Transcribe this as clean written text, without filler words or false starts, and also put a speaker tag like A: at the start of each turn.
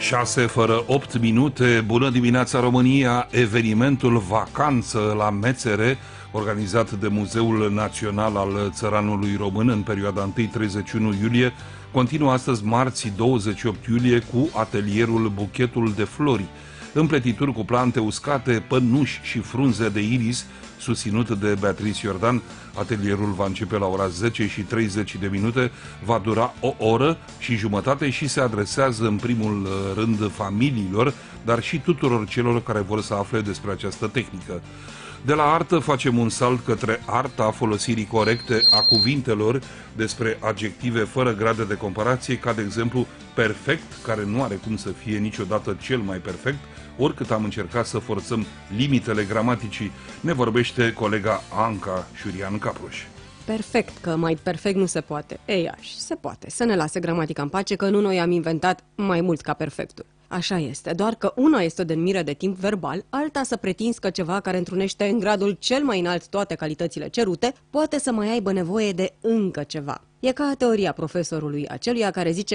A: 6 fără 8 minute, bună dimineața România, evenimentul Vacanță la Mețere, organizat de Muzeul Național al Țăranului Român în perioada 1-31 iulie, continuă astăzi marți 28 iulie cu atelierul Buchetul de Flori, împletituri cu plante uscate, pănuși și frunze de iris, susținut de Beatrice Iordan. Atelierul va începe la ora 10:30, va dura o oră și jumătate și se adresează în primul rând familiilor, dar și tuturor celor care vor să afle despre această tehnică. De la artă facem un salt către arta folosirii corecte a cuvintelor despre adjective fără grade de comparație, ca de exemplu perfect, care nu are cum să fie niciodată cel mai perfect, oricât am încercat să forțăm limitele gramaticii, ne vorbește colega Anca Șurian-Capruș.
B: Perfect, că mai perfect nu se poate. Ei, și se poate. Să ne lase gramatica în pace, că nu noi am inventat mai mult ca perfectul. Așa este, doar că una este o denumire de timp verbal, alta să pretinzi că ceva care întrunește în gradul cel mai înalt toate calitățile cerute, poate să mai aibă nevoie de încă ceva. E ca teoria profesorului aceluia care zice